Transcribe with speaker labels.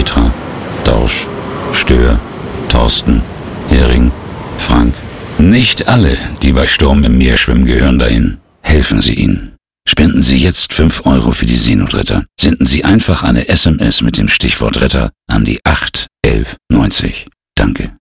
Speaker 1: Petra, Dausch, Stör, Thorsten, Hering, Frank. Nicht alle, die bei Sturm im Meer schwimmen, gehören dahin. Helfen Sie ihnen. Spenden Sie jetzt 5 Euro für die Seenotretter. Senden Sie einfach eine SMS mit dem Stichwort Retter an die 8 11 90. Danke.